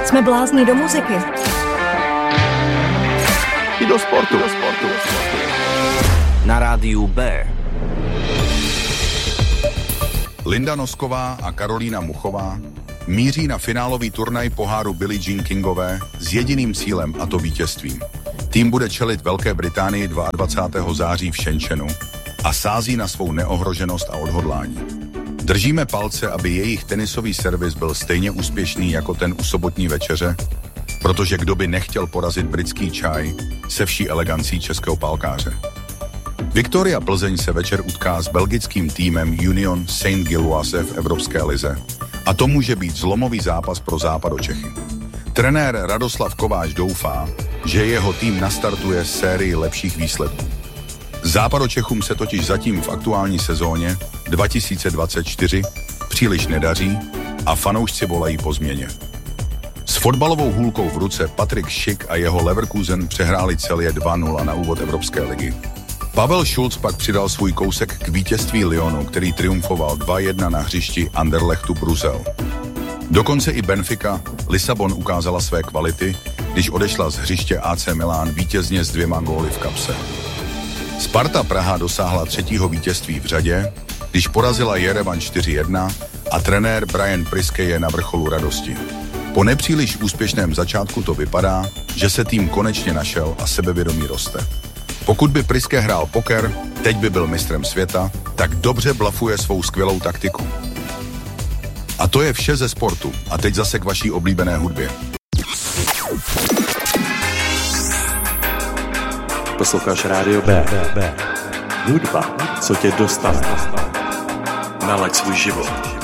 Jsme blázni do muziky. I do sportu. Na rádiu B. Linda Nosková a Karolína Muchová míří na finálový turnaj poháru Billie Jean Kingové s jediným cílem, a to vítězstvím. Tým bude čelit Velké Británii 22. září v Shenzhenu a sází na svou neohroženost a odhodlání. Držíme palce, aby jejich tenisový servis byl stejně úspěšný jako ten u sobotní večeře, protože kdo by nechtěl porazit britský čaj se vší elegancí českého pálkáře. Viktoria Plzeň se večer utká s belgickým týmem Union Saint-Gilloise v Evropské lize a to může být zlomový zápas pro Západočechy. Trenér Radoslav Kováč doufá, že jeho tým nastartuje sérii lepších výsledků. Západočechům se totiž zatím v aktuální sezóně 2024 příliš nedaří a fanoušci volají po změně. S fotbalovou hůlkou v ruce Patrik Schick a jeho Leverkusen přehráli celé 2-0 na úvod Evropské ligy. Pavel Schulz pak přidal svůj kousek k vítězství Lyonu, který triumfoval 2-1 na hřišti Anderlechtu Brusel. Dokonce i Benfica Lisabon ukázala své kvality, když odešla z hřiště AC Milan vítězně s 2 góly v kapse. Sparta Praha dosáhla 3. vítězství v řadě, když porazila Jerevan 4-1 a trenér Brian Priske je na vrcholu radosti. Po nepříliš úspěšném začátku to vypadá, že se tým konečně našel a sebevědomí roste. Pokud by Priske hrál poker, teď by byl mistrem světa, tak dobře blafuje svou skvělou taktiku. A to je vše ze sportu. A teď zase k vaší oblíbené hudbě. Posloucháš Rádio B. Hudba, co tě dostane. Nalaď svůj život.